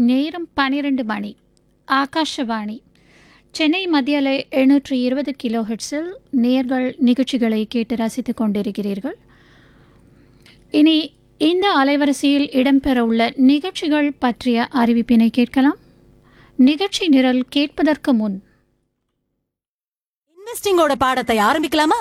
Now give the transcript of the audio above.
நேரம் 12 மணி. ஆகாஷவாணி சென்னை மத்திய அலை 720 கிலோ ஹெர்ட்ஸில் நேர்கள் நிகழ்ச்சிகளை கேட்டு ரசித்துக் கொண்டிருக்கிறீர்கள். இனி இந்த அலைவரிசையில் இடம்பெறவுள்ள நிகழ்ச்சிகள் பற்றிய அறிவிப்பினை கேட்கலாம். நிகழ்ச்சி நிரல் கேட்பதற்கு முன் இன்வெஸ்டிங்கோட பாடத்தை ஆரம்பிக்கலாமா?